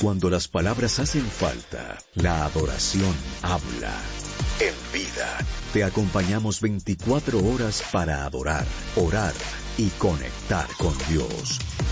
Cuando las palabras hacen falta, la adoración habla. En Vida, te acompañamos 24 horas para adorar, orar y conectar con Dios.